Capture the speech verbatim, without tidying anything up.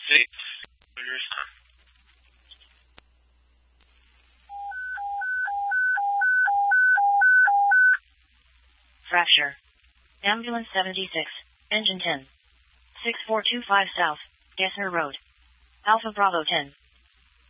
Six. Fracture. Ambulance seventy-six, engine ten. six four two five South, Gessner Road. Alpha Bravo ten.